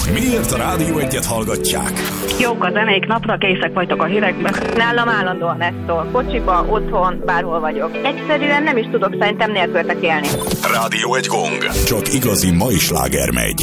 Miért a Rádió Egyet hallgatják? Jók a zenék, napra készek vagytok a hírekben. Nálam állandóan ez szól. Kocsiba, otthon, bárhol vagyok. Egyszerűen nem is tudok szerintem nélkületek élni. Rádió Egy gong. Csak igazi mai sláger megy.